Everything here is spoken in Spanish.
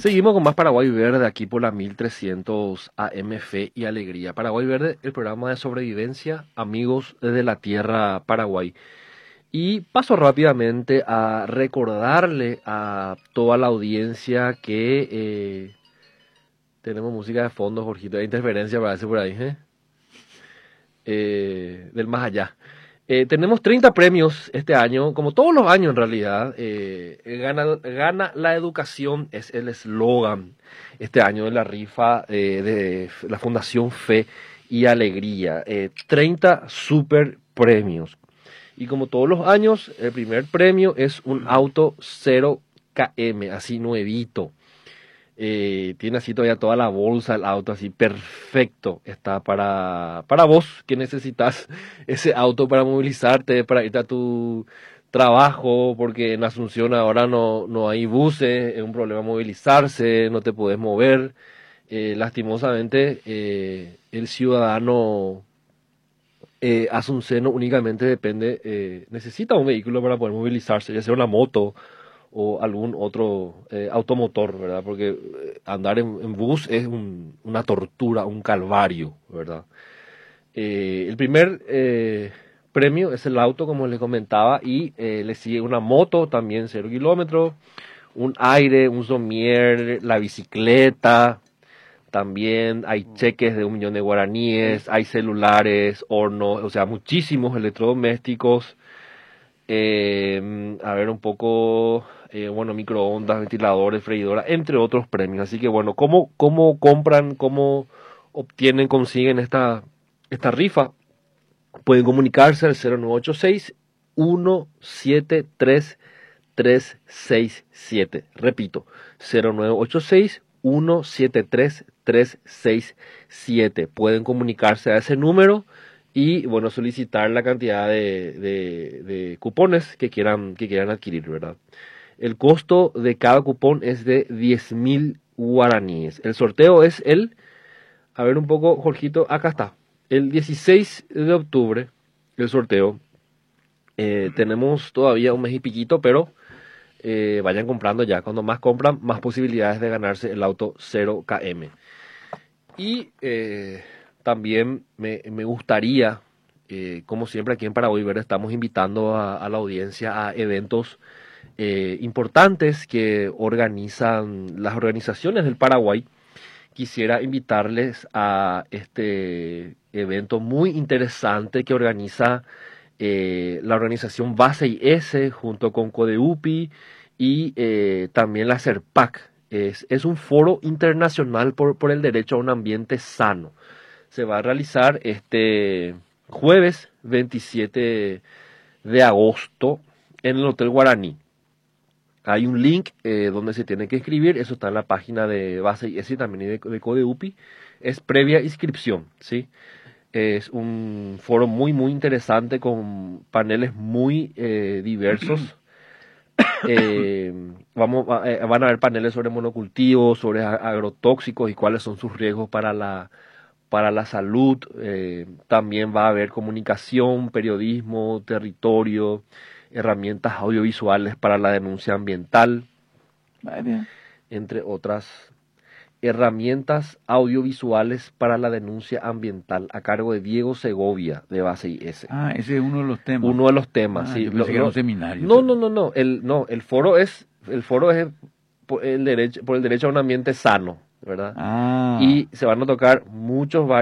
Seguimos con más Paraguay Verde aquí por la 1300 AM Fe y Alegría. Paraguay Verde, el programa de sobrevivencia, amigos de la tierra Paraguay. Y paso rápidamente a recordarle a toda la audiencia que tenemos música de fondo, Jorgito, hay interferencia parece por ahí, del más allá. Tenemos 30 premios este año, como todos los años en realidad. Gana la educación, es el eslogan este año de la rifa de la Fundación Fe y Alegría. 30 super premios. Y como todos los años, el primer premio es un auto 0 km, así nuevito. Tiene así todavía toda la bolsa, el auto así perfecto. Está para vos que necesitas ese auto para movilizarte, para irte a tu trabajo, porque en Asunción ahora no hay buses, es un problema movilizarse, no te podés mover. Lastimosamente, el ciudadano asunceno únicamente necesita un vehículo para poder movilizarse, ya sea una moto o algún otro automotor, ¿verdad? Porque andar en bus es una tortura, un calvario, ¿verdad? El primer premio es el auto, como les comentaba, y le sigue una moto, también 0 km, un aire, un somier, la bicicleta, también hay cheques de 1 millón de guaraníes, hay celulares, hornos, o sea, muchísimos electrodomésticos. A ver un poco, bueno, microondas, ventiladores, freidoras, entre otros premios. Así que bueno, ¿cómo compran, cómo obtienen, consiguen esta rifa? Pueden comunicarse al 0986 173 367. Repito, 0986 173 367. Pueden comunicarse a ese número y bueno, solicitar la cantidad de cupones que quieran adquirir, ¿verdad? El costo de cada cupón es de 10.000 guaraníes. El sorteo es a ver un poco, Jorgito, acá está. El 16 de octubre, el sorteo. Tenemos todavía un mes y piquito, pero vayan comprando ya. Cuando más compran, más posibilidades de ganarse el auto 0 km. Y también me gustaría, como siempre aquí en Paraguay Verde, estamos invitando a la audiencia a eventos importantes que organizan las organizaciones del Paraguay. Quisiera invitarles a este evento muy interesante que organiza la organización Base IS junto con CODEUPI y también la CERPAC. Es un foro internacional por el derecho a un ambiente sano. Se va a realizar este jueves 27 de agosto en el Hotel Guaraní. Hay un link donde se tiene que inscribir, eso está en la página de Base IS y también de CODEUPI. Es previa inscripción, ¿sí? Es un foro muy, muy interesante con paneles muy diversos. Van a haber paneles sobre monocultivos, sobre agrotóxicos y cuáles son sus riesgos para la salud. También va a haber comunicación, periodismo, territorio, herramientas audiovisuales para la denuncia ambiental, entre otras herramientas audiovisuales para la denuncia ambiental, a cargo de Diego Segovia, de Base IS. Ah, ese es uno de los temas. Uno de los temas, sí. Yo pensé que era un seminario. No. El foro es por el derecho a un ambiente sano, ¿verdad? Ah. Y se van a tocar muchos